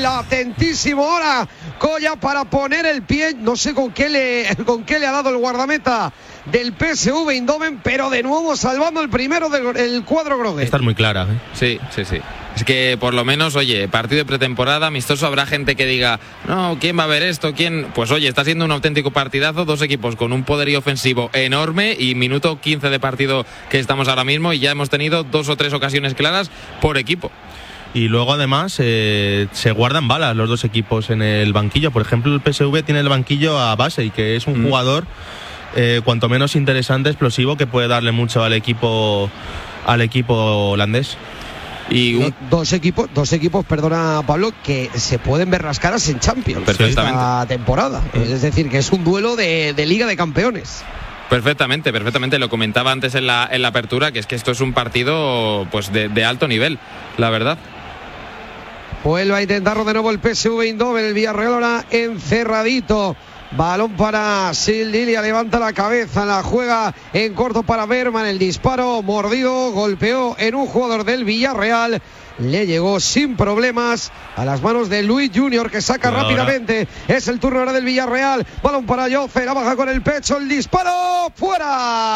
atentísimo ahora Colla para poner el pie, no sé con qué le ha dado el guardameta del PSV Eindhoven, pero de nuevo salvando el primero del cuadro grogués. Esta es muy clara, ¿eh? Sí. Es que por lo menos, oye, partido de pretemporada, amistoso, habrá gente que diga, no, ¿quién va a ver esto? ¿Quién? Pues oye, está siendo un auténtico partidazo, dos equipos con un poderío ofensivo enorme y minuto 15 de partido que estamos ahora mismo y ya hemos tenido 2 o 3 ocasiones claras por equipo. Y luego además se guardan balas los dos equipos en el banquillo. Por ejemplo, el PSV tiene el banquillo a Basey, que es un jugador cuanto menos interesante, explosivo, que puede darle mucho al equipo holandés. Y dos equipos, perdona Pablo, que se pueden ver las caras en Champions esta temporada. Es decir, que es un duelo de Liga de Campeones. Perfectamente, lo comentaba antes en la apertura, que es que esto es un partido pues de alto nivel, la verdad. Vuelve a intentarlo de nuevo el PSV Eindhoven, el Villarreal ahora encerradito. Balón para Sildilia, levanta la cabeza, la juega en corto para Berman, el disparo mordido, golpeó en un jugador del Villarreal, le llegó sin problemas a las manos de Luis Junior, que saca rápidamente. Es el turno ahora del Villarreal, balón para Jofe, la baja con el pecho, el disparo fuera.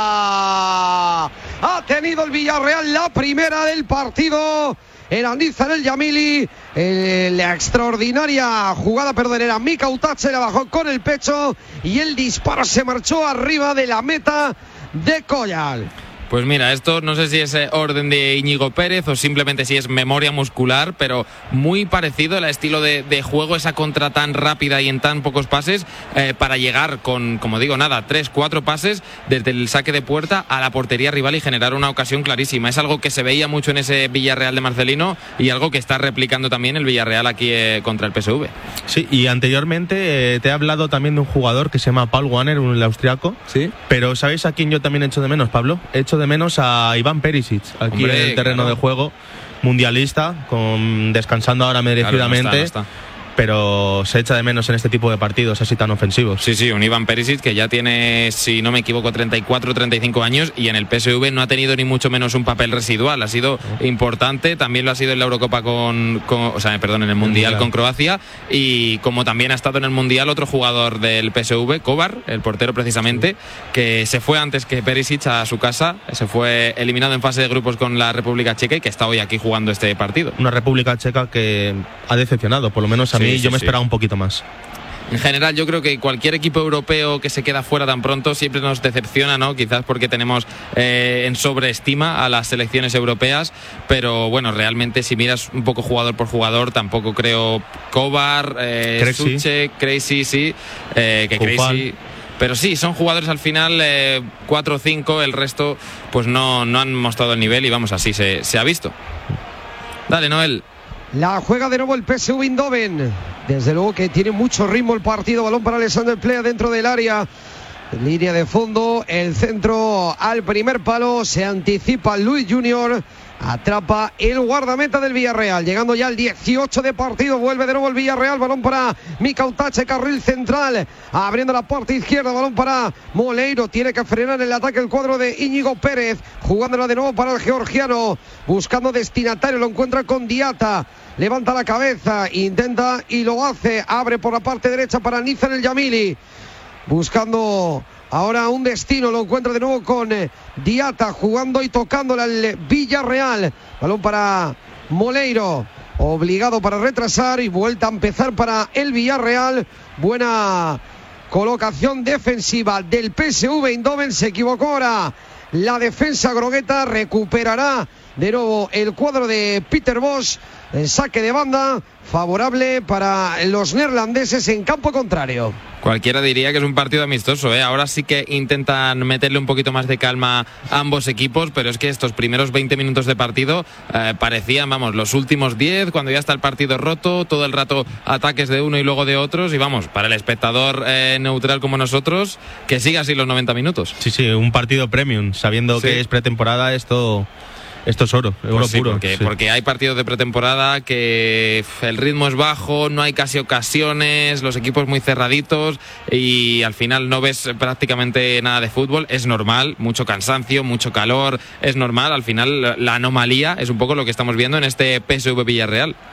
Ha tenido el Villarreal la primera del partido. Era Nizar el Yamili, la extraordinaria jugada, era Mika Utache, la bajó con el pecho y el disparo se marchó arriba de la meta de Collal. Pues mira, esto no sé si es orden de Íñigo Pérez o simplemente si es memoria muscular, pero muy parecido el estilo de juego, esa contra tan rápida y en tan pocos pases, para llegar con, como digo, 3-4 pases desde el saque de puerta a la portería rival y generar una ocasión clarísima. Es algo que se veía mucho en ese Villarreal de Marcelino y algo que está replicando también el Villarreal aquí contra el PSV. Sí, y anteriormente te he hablado también de un jugador que se llama Paul Wanner, el austriaco. Sí. Pero ¿sabéis a quién yo también echo de menos, Pablo? Echo de menos a Iván Perisic, aquí en el terreno de juego, mundialista, descansando ahora merecidamente. No está. Pero se echa de menos en este tipo de partidos así tan ofensivos. Sí, un Iván Perisic que ya tiene, si no me equivoco, 34 o 35 años y en el PSV no ha tenido ni mucho menos un papel residual. Ha sido importante, también lo ha sido en la Eurocopa en el Mundial con Croacia, y como también ha estado en el Mundial otro jugador del PSV, Kovar, el portero precisamente, que se fue antes que Perisic a su casa, se fue eliminado en fase de grupos con la República Checa y que está hoy aquí jugando este partido. Una República Checa que ha decepcionado, por lo menos a mí yo me esperaba un poquito más. En general, yo creo que cualquier equipo europeo que se queda fuera tan pronto siempre nos decepciona, ¿no? Quizás porque tenemos en sobreestima a las selecciones europeas, pero bueno, realmente si miras un poco jugador por jugador, tampoco creo. Kovar, Suchek, Crazy, sí, Crazy. Pero sí, son jugadores al final 4 o 5, el resto pues no han mostrado el nivel y vamos, así se ha visto. Dale, Noel. La juega de nuevo el PSV Eindhoven. Desde luego que tiene mucho ritmo el partido. Balón para Alexander Plea dentro del área. Línea de fondo. El centro al primer palo. Se anticipa Luis Junior. Atrapa el guardameta del Villarreal. Llegando ya al 18 de partido. Vuelve de nuevo el Villarreal. Balón para Mika Utache, carril central. Abriendo la parte izquierda. Balón para Moleiro. Tiene que frenar el ataque el cuadro de Íñigo Pérez. Jugándola de nuevo para el georgiano. Buscando destinatario. Lo encuentra con Diata. Levanta la cabeza. Intenta y lo hace. Abre por la parte derecha para Nizar el Yamili. Buscando ahora un destino, lo encuentra de nuevo con Diata, jugando y tocándole al Villarreal. Balón para Moleiro, obligado para retrasar y vuelta a empezar para el Villarreal. Buena colocación defensiva del PSV Eindhoven. Se equivocó ahora la defensa grogueta. Recuperará de nuevo el cuadro de Peter Bosz. El saque de banda favorable para los neerlandeses en campo contrario. Cualquiera diría que es un partido amistoso, ¿eh? Ahora sí que intentan meterle un poquito más de calma a ambos equipos, pero es que estos primeros 20 minutos de partido parecían, los últimos 10, cuando ya está el partido roto, todo el rato ataques de uno y luego de otros, y para el espectador neutral como nosotros, que siga así los 90 minutos. Sí, un partido premium, sabiendo que es pretemporada, esto es oro puro. Porque hay partidos de pretemporada que el ritmo es bajo, no hay casi ocasiones, los equipos muy cerraditos y al final no ves prácticamente nada de fútbol. Es normal, mucho cansancio, mucho calor, es normal. Al final la anomalía es un poco lo que estamos viendo en este PSV Villarreal.